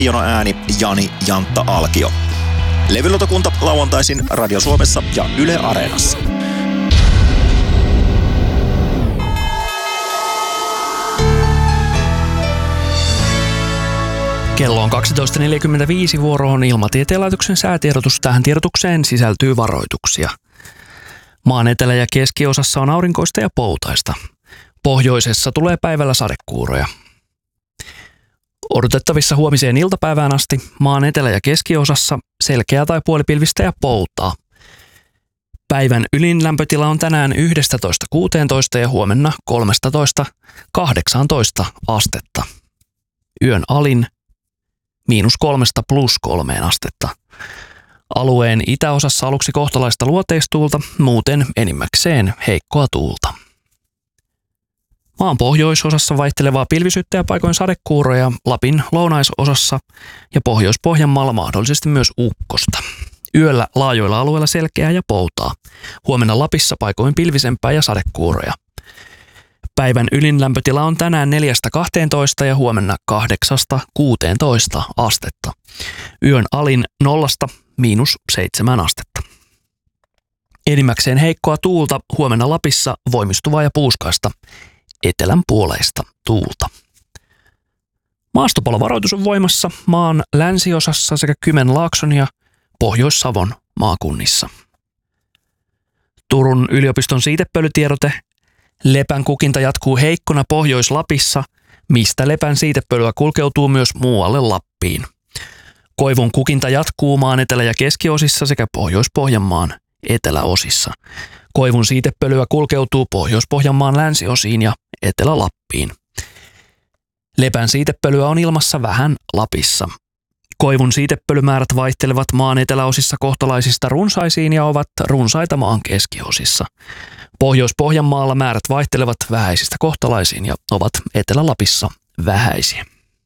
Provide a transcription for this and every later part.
Jono ääni Jani Jantta Alkio. Levylautakunta lauantaisin Radio Suomessa ja Yle Areenassa. Kello on 12.45, vuoro on Ilmatieteen laitoksen säätiedotus. Tähän tiedotukseen sisältyy varoituksia. Maan etelä- ja keskiosassa on aurinkoista ja poutaista. Pohjoisessa tulee päivällä sadekuuroja. Odotettavissa huomiseen iltapäivään asti maan etelä- ja keskiosassa selkeää tai puolipilvistä ja poutaa. Päivän ylin lämpötila on tänään 11-16 ja huomenna 13-18 astetta. Yön alin -3 + 3 astetta. Alueen itäosassa aluksi kohtalaista luoteistuulta, muuten enimmäkseen heikkoa tuulta. Maan pohjoisosassa vaihtelevaa pilvisyyttä ja paikoin sadekuuroja, Lapin lounaisosassa ja Pohjois-Pohjanmaalla mahdollisesti myös ukkosta. Yöllä laajoilla alueilla selkeää ja poutaa. Huomenna Lapissa paikoin pilvisempää ja sadekuuroja. Päivän ylin lämpötila on tänään 4-12 ja huomenna 8-16 astetta. Yön alin 0-7 astetta. Enimmäkseen heikkoa tuulta, huomenna Lapissa voimistuvaa ja puuskaista etelän puoleista tuulta. Maastopalovaroitus on voimassa maan länsiosassa sekä Kymenlaakson ja Pohjois-Savon maakunnissa. Turun yliopiston siitepölytiedote. Lepän kukinta jatkuu heikkona Pohjois-Lapissa, mistä lepän siitepölyä kulkeutuu myös muualle Lappiin. Koivun kukinta jatkuu maan etelä- ja keskiosissa sekä Pohjois-Pohjanmaan eteläosissa. Koivun siitepölyä kulkeutuu Pohjois-Pohjanmaan länsiosiin ja Etelä-Lappiin. Lepän siitepölyä on ilmassa vähän Lapissa. Koivun siitepölymäärät vaihtelevat maan eteläosissa kohtalaisista runsaisiin ja ovat runsaita maan keskiosissa. Pohjois-Pohjanmaalla määrät vaihtelevat vähäisistä kohtalaisiin ja ovat Etelä-Lapissa vähäisiä.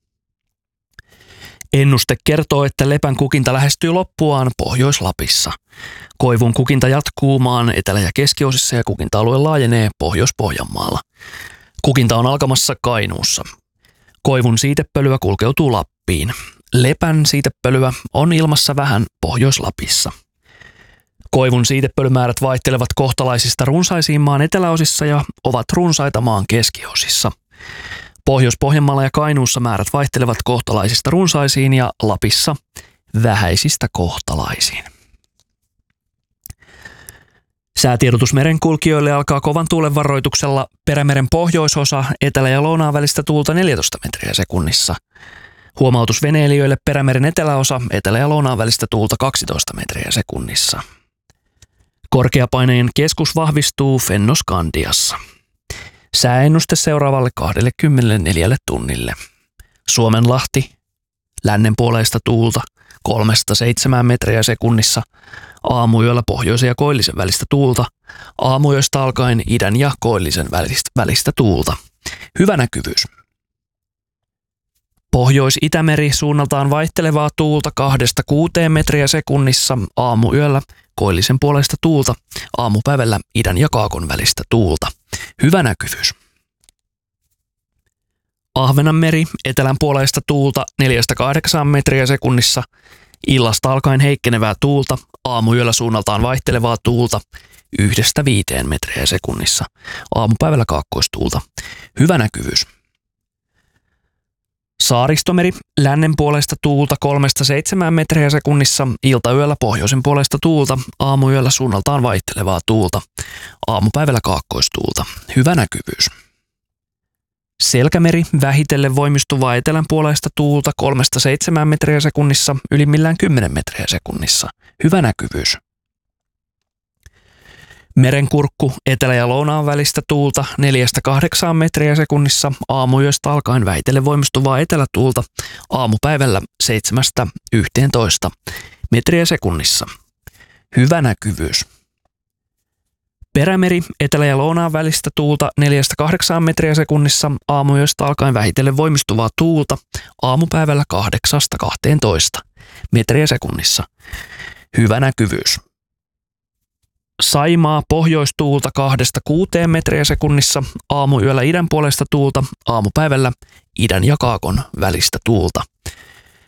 Ennuste kertoo, että lepän kukinta lähestyy loppuaan Pohjois-Lapissa. Koivun kukinta jatkuu maan etelä- ja keskiosissa ja kukinta-alue laajenee Pohjois-Pohjanmaalla. Kukinta on alkamassa Kainuussa. Koivun siitepölyä kulkeutuu Lappiin. Lepän siitepölyä on ilmassa vähän Pohjois-Lapissa. Koivun siitepölymäärät vaihtelevat kohtalaisista runsaisiin maan eteläosissa ja ovat runsaita maan keskiosissa. Pohjois-Pohjanmaalla ja Kainuussa määrät vaihtelevat kohtalaisista runsaisiin ja Lapissa vähäisistä kohtalaisiin. Säätiedotus merenkulkijoille alkaa kovan tuulen varoituksella. Perämeren pohjoisosa, etelä- ja lounaan välistä tuulta 14 metriä sekunnissa. Huomautus veneilijöille: Perämeren eteläosa, etelä- ja lounaan välistä tuulta 12 metriä sekunnissa. Korkeapaineen keskus vahvistuu Fennoskandiassa. Sääennuste seuraavalle 24 tunnille. Suomenlahti, lännenpuoleista tuulta 3-7 metriä sekunnissa. Aamuyöllä pohjoisen ja koillisen välistä tuulta. Aamuyöstä alkaen idän ja koillisen välistä tuulta. Hyvä näkyvyys. Pohjois-Itämeri suunnaltaan vaihtelevaa tuulta 2-6 metriä sekunnissa. Aamuyöllä koillisen puoleista tuulta. Aamupäivällä idän ja kaakon välistä tuulta. Hyvä näkyvyys. Ahvenanmeri, etelän puoleista tuulta 4-8 metriä sekunnissa. Illasta alkaen heikkenevää tuulta. Aamuyöllä suunnaltaan vaihtelevaa tuulta 1-5 metriä sekunnissa. Aamupäivällä kaakkoistuulta. Hyvä näkyvyys. Saaristomeri, lännen puolesta tuulta 3-7 metriä sekunnissa. Iltayöllä pohjoisen puolesta tuulta. Aamuyöllä suunnaltaan vaihtelevaa tuulta. Aamupäivällä kaakkoistuulta. Hyvä näkyvyys. Selkämeri, vähitellen voimistuvaa etelän puolesta tuulta 3-7 metriä sekunnissa, ylimmillään 10 metriä sekunnissa. Hyvä näkyvyys. Merenkurkku, etelä- ja lounaan välistä tuulta 4-8 metriä sekunnissa. Aamuyöstä alkaen vähitellen voimistuvaa etelätuulta. Aamupäivällä 7-11 metriä sekunnissa. Hyvä näkyvyys. Perämeri, etelä- ja lounaan välistä tuulta 4-8 metriä sekunnissa. Aamuyöstä alkaen vähitellen voimistuvaa tuulta. Aamupäivällä 8-12 metriä sekunnissa. Hyvä näkyvyys. Saimaa, pohjoistuulta 2-6 metriä sekunnissa. Aamuyöllä idän puolesta tuulta. Aamupäivällä idän ja kaakon välistä tuulta.